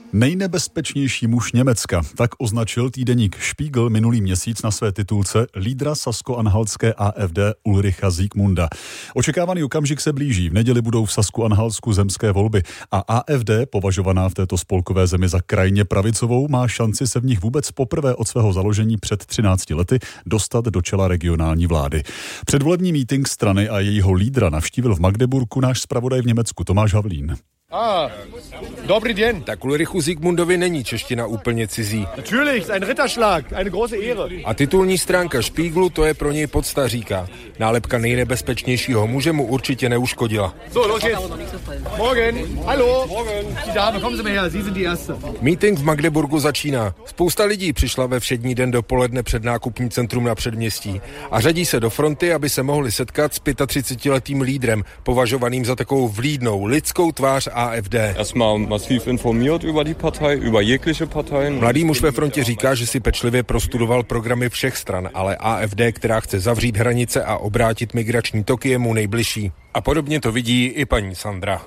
Nejnebezpečnější muž Německa, tak označil týdeník Spiegel minulý měsíc na své titulce lídra sasko-anhaltské AfD Ulricha Siegmunda. Očekávaný okamžik se blíží. V neděli budou v Sasku-Anhaltsku zemské volby a AfD, považovaná v této spolkové zemi za krajně pravicovou, má šanci se v nich vůbec poprvé od svého založení před 13 lety dostat do čela regionální vlády. Předvolební mítink strany a jejího lídra navštívil v Magdeburgu náš zpravodaj v Německu Tomáš Havlín. Dobrý den. Tak Ulrichu Siegmundovi není čeština úplně cizí. Natürlich, ein Ritterschlag, eine große Ehre. A titulní stránka Spiegelu, to je pro něj podsta, říká. Nálepka nejnebezpečnějšího muže mu určitě neuškodila. So, los geht's. Morgen. Hallo. Morgen. Die Dame, kommen Sie mal her, Sie sind die Erste. Meeting v Magdeburgu začíná. Spousta lidí přišla ve všední den dopoledne před nákupní centrum na předměstí a řadí se do fronty, aby se mohli setkat s 35letým lídrem, považovaným za takovou vlídnou lidskou tvář AfD. Massiv informiert über die Partei, über jegliche Parteien. Mladý muž ve frontě říká, že si pečlivě prostudoval programy všech stran, ale AfD, která chce zavřít hranice a obrátit migrační toky, je mu nejbližší. A podobně to vidí i paní Sandra.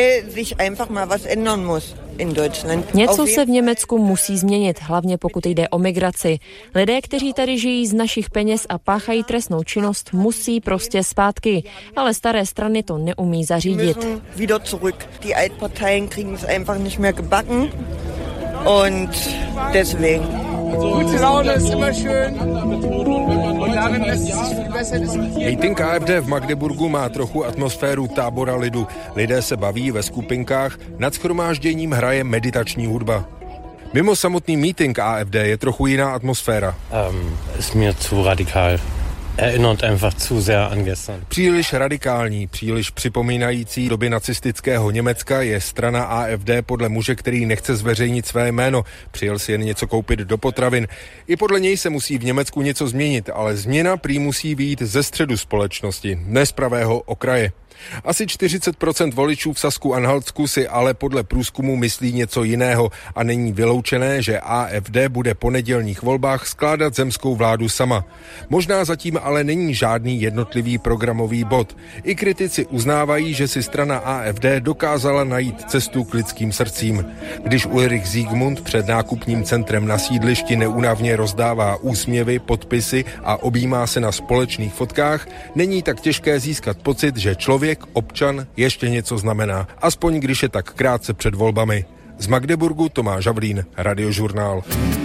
Něco se v Německu musí změnit, hlavně pokud jde o migraci. Lidé, kteří tady žijí z našich peněz a páchají trestnou činnost, musí prostě zpátky, ale staré strany to neumí zařídit. Meeting AfD v Magdeburgu má trochu atmosféru tábora lidu. Lidé se baví ve skupinkách, nad shromážděním hraje meditační hudba. Mimo samotný meeting AfD je trochu jiná atmosféra. Ist mir zu radikál. Erinnert einfach zu sehr an gestern. Příliš radikální, příliš připomínající doby nacistického Německa je strana AfD podle muže, který nechce zveřejnit své jméno. Přijel si jen něco koupit do potravin. I podle něj se musí v Německu něco změnit, ale změna prý musí vyjít ze středu společnosti, ne z pravého okraje. Asi 40% voličů v Sasku-Anhaltsku si ale podle průzkumu myslí něco jiného a není vyloučené, že AfD bude po nedělních volbách skládat zemskou vládu sama. Možná zatím ale není žádný jednotlivý programový bod. I kritici uznávají, že si strana AfD dokázala najít cestu k lidským srdcím. Když Ulrich Siegmund před nákupním centrem na sídlišti neúnavně rozdává úsměvy, podpisy a objímá se na společných fotkách, není tak těžké získat pocit, že člověk, občan, ještě něco znamená, aspoň když je tak krátce před volbami. Z Magdeburgu Tomáš Havlín, Radiožurnál.